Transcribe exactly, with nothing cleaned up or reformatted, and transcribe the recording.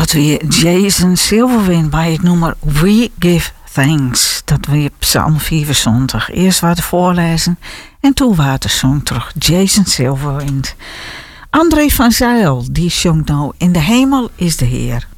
Dat weer Jason Silverwind bij het nummer We Give Thanks. Dat weer Psalm vierenzontig. Eerst wat voorlezen en toen was de song terug. Jason Silverwind. André van Zijl, die zong nou In de hemel is de Heer.